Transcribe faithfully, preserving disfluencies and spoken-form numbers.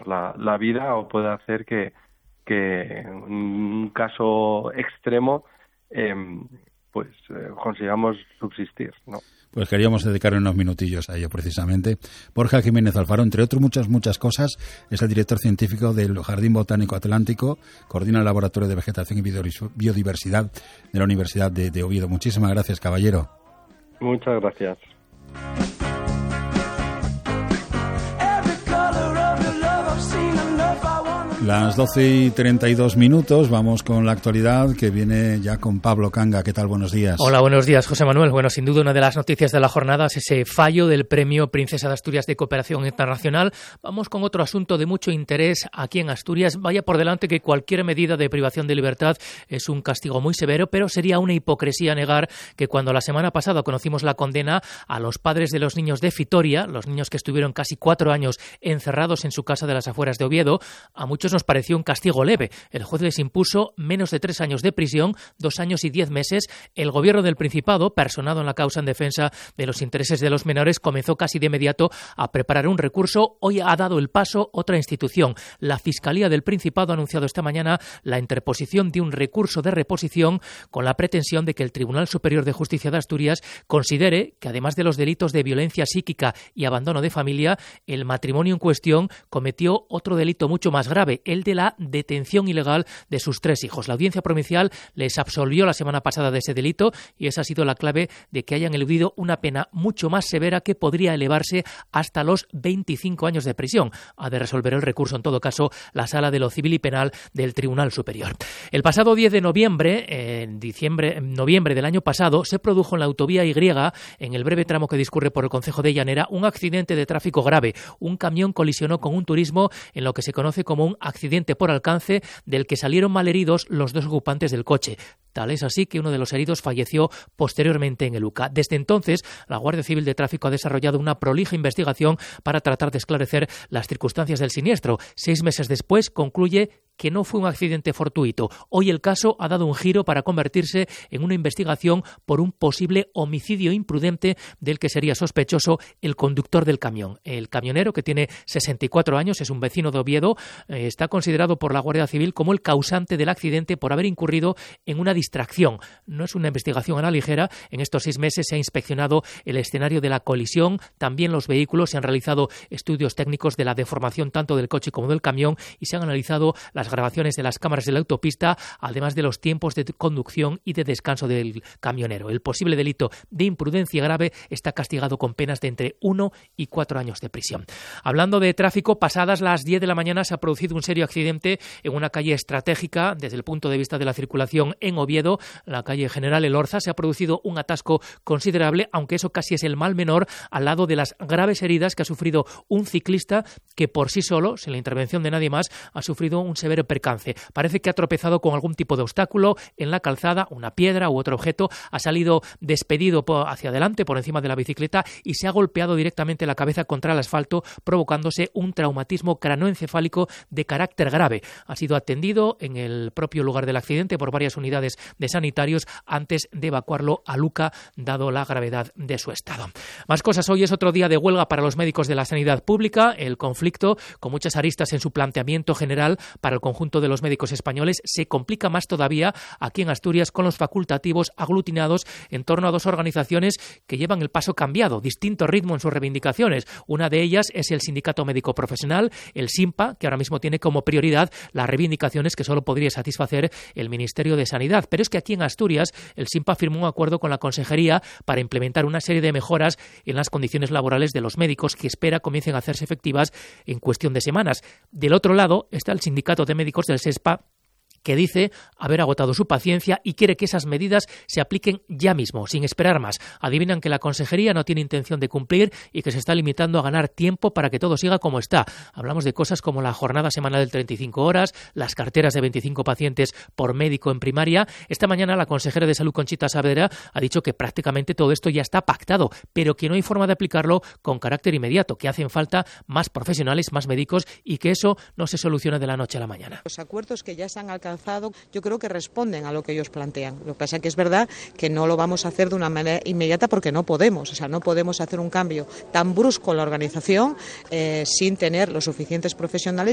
bueno, la, la vida o puede hacer que, que en un caso extremo eh, pues eh, consigamos subsistir, ¿no? Pues queríamos dedicar unos minutillos a ello precisamente. Borja Jiménez Alfaro, entre otras muchas, muchas cosas, es el director científico del Jardín Botánico Atlántico, coordina el Laboratorio de Vegetación y Biodiversidad de la Universidad de, de Oviedo. Muchísimas gracias, caballero. Muchas gracias. Las doce y treinta y dos minutos, vamos con la actualidad que viene ya con Pablo Canga. ¿Qué tal? Buenos días. Hola, buenos días, José Manuel. Bueno, sin duda una de las noticias de la jornada es ese fallo del Premio Princesa de Asturias de Cooperación Internacional. Vamos con otro asunto de mucho interés aquí en Asturias. Vaya por delante que cualquier medida de privación de libertad es un castigo muy severo, pero sería una hipocresía negar que cuando la semana pasada conocimos la condena a los padres de los niños de Fitoria, los niños que estuvieron casi cuatro años encerrados en su casa de las afueras de Oviedo, a muchos nos pareció un castigo leve. El juez les impuso menos de tres años de prisión, dos años y diez meses. El gobierno del Principado, personado en la causa en defensa de los intereses de los menores, comenzó casi de inmediato a preparar un recurso. Hoy ha dado el paso otra institución. La Fiscalía del Principado ha anunciado esta mañana la interposición de un recurso de reposición con la pretensión de que el Tribunal Superior de Justicia de Asturias considere que, además de los delitos de violencia psíquica y abandono de familia, el matrimonio en cuestión cometió otro delito mucho más grave, el de la detención ilegal de sus tres hijos. La Audiencia Provincial les absolvió la semana pasada de ese delito y esa ha sido la clave de que hayan eludido una pena mucho más severa que podría elevarse hasta los veinticinco años de prisión. Ha de resolver el recurso, en todo caso, la Sala de lo Civil y Penal del Tribunal Superior. El pasado diez de noviembre, en diciembre, en noviembre del año pasado, se produjo en la autovía Y, en el breve tramo que discurre por el concejo de Llanera, un accidente de tráfico grave. Un camión colisionó con un turismo en lo que se conoce como un accidente por alcance, del que salieron malheridos los dos ocupantes del coche. Tal es así que uno de los heridos falleció posteriormente en el U C A. Desde entonces, la Guardia Civil de Tráfico ha desarrollado una prolija investigación para tratar de esclarecer las circunstancias del siniestro. Seis meses después, concluye que no fue un accidente fortuito. Hoy el caso ha dado un giro para convertirse en una investigación por un posible homicidio imprudente del que sería sospechoso el conductor del camión. El camionero, que tiene sesenta y cuatro años, es un vecino de Oviedo, eh, está considerado por la Guardia Civil como el causante del accidente por haber incurrido en una distracción. No es una investigación a la ligera. En estos seis meses se ha inspeccionado el escenario de la colisión, también los vehículos, se han realizado estudios técnicos de la deformación tanto del coche como del camión y se han analizado las grabaciones de las cámaras de la autopista, además de los tiempos de conducción y de descanso del camionero. El posible delito de imprudencia grave está castigado con penas de entre uno y cuatro años de prisión. Hablando de tráfico, pasadas las diez de la mañana se ha producido un serio accidente en una calle estratégica desde el punto de vista de la circulación en Oviedo, la calle General Elorza. Se ha producido un atasco considerable, aunque eso casi es el mal menor al lado de las graves heridas que ha sufrido un ciclista que por sí solo, sin la intervención de nadie más, ha sufrido un severo percance. Parece que ha tropezado con algún tipo de obstáculo en la calzada, una piedra u otro objeto, ha salido despedido hacia adelante por encima de la bicicleta y se ha golpeado directamente la cabeza contra el asfalto, provocándose un traumatismo cranoencefálico de carácter grave. Ha sido atendido en el propio lugar del accidente por varias unidades de sanitarios antes de evacuarlo a Luca, dado la gravedad de su estado. Más cosas. Hoy es otro día de huelga para los médicos de la sanidad pública. El conflicto, con muchas aristas en su planteamiento general para el conjunto de los médicos españoles, se complica más todavía aquí en Asturias con los facultativos aglutinados en torno a dos organizaciones que llevan el paso cambiado, distinto ritmo en sus reivindicaciones. Una de ellas es el Sindicato Médico Profesional, el SINPA, que ahora mismo tiene como prioridad las reivindicaciones que solo podría satisfacer el Ministerio de Sanidad. Pero es que aquí en Asturias el SINPA firmó un acuerdo con la Consejería para implementar una serie de mejoras en las condiciones laborales de los médicos que espera comiencen a hacerse efectivas en cuestión de semanas. Del otro lado está el Sindicato de Médicos del SESPA, que dice haber agotado su paciencia y quiere que esas medidas se apliquen ya mismo, sin esperar más. Adivinan que la Consejería no tiene intención de cumplir y que se está limitando a ganar tiempo para que todo siga como está. Hablamos de cosas como la jornada semanal de treinta y cinco horas, las carteras de veinticinco pacientes por médico en primaria. Esta mañana la consejera de Salud, Conchita Saavedra, ha dicho que prácticamente todo esto ya está pactado, pero que no hay forma de aplicarlo con carácter inmediato, que hacen falta más profesionales, más médicos y que eso no se soluciona de la noche a la mañana. Los acuerdos que ya se han alcanzado yo creo que responden a lo que ellos plantean. Lo que pasa es que es verdad que no lo vamos a hacer de una manera inmediata porque no podemos. O sea, no podemos hacer un cambio tan brusco en la organización eh, sin tener los suficientes profesionales